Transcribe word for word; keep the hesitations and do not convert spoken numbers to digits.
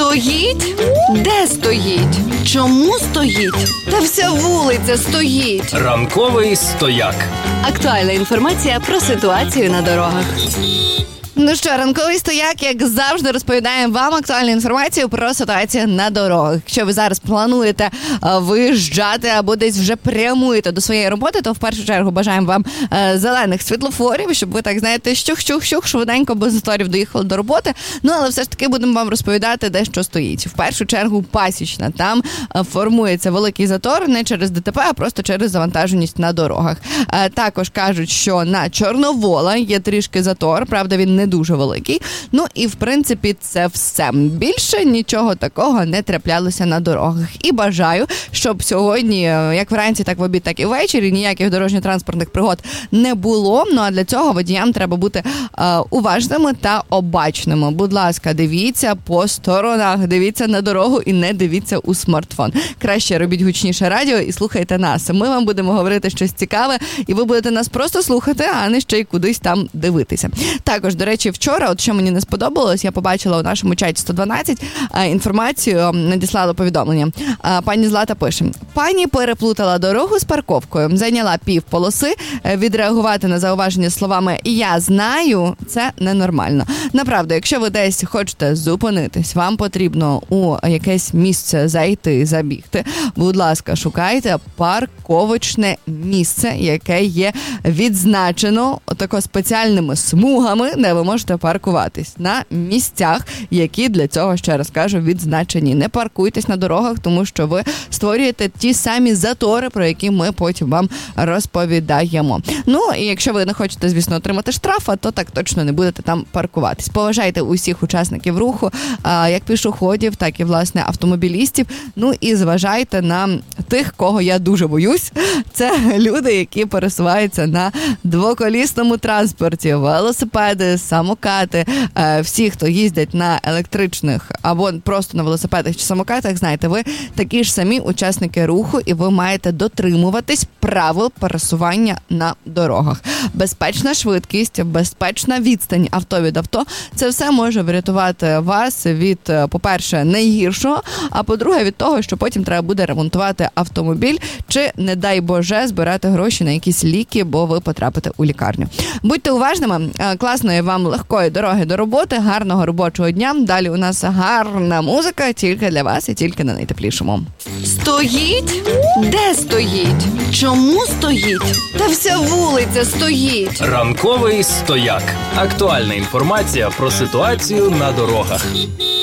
Стоїть? Де стоїть? Чому стоїть? Та вся вулиця стоїть. Ранковий стояк. Актуальна інформація про ситуацію на дорогах. Ну що, ранковий стояк, як завжди, розповідаємо вам актуальну інформацію про ситуацію на дорогах. Якщо ви зараз плануєте виїжджати або десь вже прямуєте до своєї роботи, то в першу чергу бажаємо вам зелених світлофорів, щоб ви, так знаєте, щух-щух-щух, швиденько, без заторів доїхали до роботи. Ну, але все ж таки будемо вам розповідати, де що стоїть. В першу чергу Пасічна. Там формується великий затор не через ДТП, а просто через завантаженість на дорогах. Також кажуть, що на Чорновола є трішки затор, правда, він не дуже великий. Ну і, в принципі, це все. Більше нічого такого не траплялося на дорогах. І бажаю, щоб сьогодні, як вранці, так в обід, так і ввечері, ніяких дорожньо-транспортних пригод не було. Ну а для цього водіям треба бути е, уважними та обачними. Будь ласка, дивіться по сторонах, дивіться на дорогу і не дивіться у смартфон. Краще робіть гучніше радіо і слухайте нас. Ми вам будемо говорити щось цікаве, і ви будете нас просто слухати, а не ще й кудись там дивитися. Також, до речі, вчора, от що мені не сподобалось, я побачила у нашому чаті сто дванадцять інформацію, надіслала повідомлення. Пані Злата пише: пані переплутала дорогу з парковкою, зайняла пів полоси, відреагувати на зауваження словами «я знаю» – це ненормально. Направду, якщо ви десь хочете зупинитись, вам потрібно у якесь місце зайти, забігти, будь ласка, шукайте парковочне місце, яке є відзначено отако спеціальними смугами, де ви можете паркуватись на місцях, які для цього, ще раз кажу, відзначені. Не паркуйтесь на дорогах, тому що ви створюєте ті самі затори, про які ми потім вам розповідаємо. Ну, і якщо ви не хочете, звісно, отримати штрафа, то так точно не будете там паркуватись. Поважайте усіх учасників руху, як пішоходів, так і, власне, автомобілістів. Ну, і зважайте на тих, кого я дуже боюсь. Це люди, які пересуваються на двоколісному транспорті, велосипеди, самокати, всі, хто їздять на електричних або просто на велосипедах чи самокатах, знаєте, ви такі ж самі учасники руху, і ви маєте дотримуватись правил пересування на дорогах. Безпечна швидкість, безпечна відстань авто від авто – це все може врятувати вас від, по-перше, найгіршого, а по-друге, від того, що потім треба буде ремонтувати автомобіль чи, не дай Боже, збирати гроші на якісь ліки, бо ви потрапите у лікарню. Будьте уважними, класної вам легкої дороги до роботи, гарного робочого дня. Далі у нас гарна музика тільки для вас і тільки на найтеплішому. Стоїть? Де стоїть? Чому стоїть? Та вся вулиця стоїть. Ранковий стояк. Актуальна інформація про ситуацію на дорогах.